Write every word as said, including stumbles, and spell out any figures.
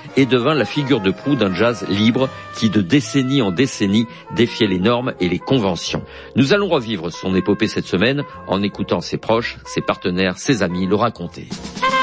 et devint la figure de proue d'un jazz libre qui de décennie en décennie défiait les normes et les conventions. Nous allons revivre son épopée cette semaine en écoutant ses proches, ses partenaires, ses amis le raconter.